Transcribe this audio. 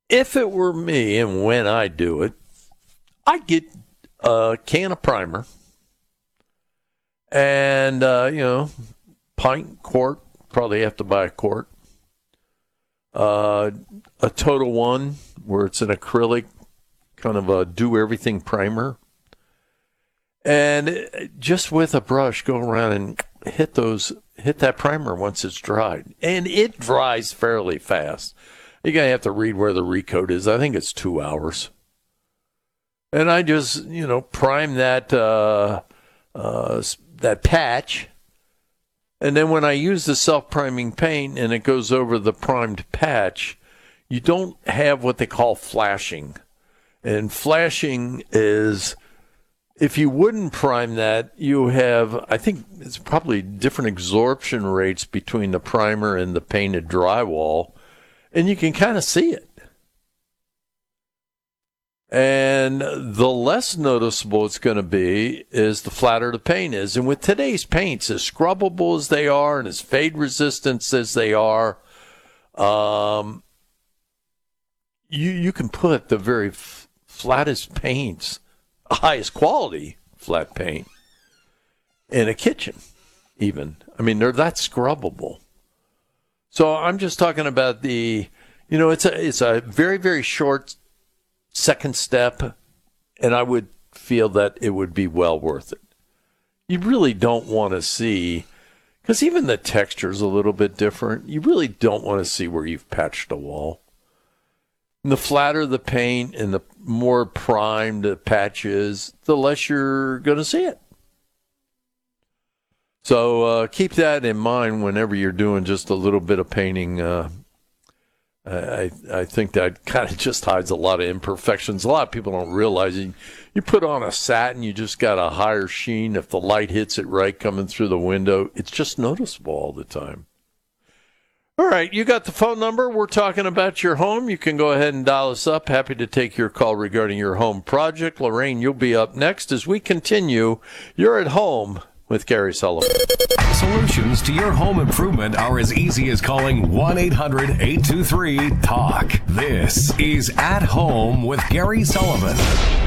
If it were me and when I do it, I'd get a can of primer and, pint, quart, probably have to buy a quart. A Total One where it's an acrylic, kind of a do-everything primer. And just with a brush, go around and hit that primer once it's dried. And it dries fairly fast. You're going to have to read where the recoat is. I think it's 2 hours. And I just, prime that patch. And then when I use the self-priming paint and it goes over the primed patch, you don't have what they call flashing. And flashing is, if you wouldn't prime that, you have, I think it's probably different absorption rates between the primer and the painted drywall. And you can kind of see it. And the less noticeable it's going to be is the flatter the paint is. And with today's paints, as scrubbable as they are and as fade resistant as they are, you can put the very flattest paints, highest quality flat paint, in a kitchen even. I mean, they're that scrubbable. So I'm just talking about it's a very, very short second step, and I would feel that it would be well worth it. You really don't want to see, because even the texture is a little bit different, you really don't want to see where you've patched a wall. And the flatter the paint and the more primed the patch is, the less you're going to see it. So keep that in mind whenever you're doing just a little bit of painting. I think that kind of just hides a lot of imperfections. A lot of people don't realize it. You put on a satin, you just got a higher sheen. If the light hits it right coming through the window, it's just noticeable all the time. All right, you got the phone number. We're talking about your home. You can go ahead and dial us up. Happy to take your call regarding your home project. Lorraine, you'll be up next as we continue. You're at home with Gary Sullivan. Solutions to your home improvement are as easy as calling 1-800-823-TALK. This is At Home with Gary Sullivan.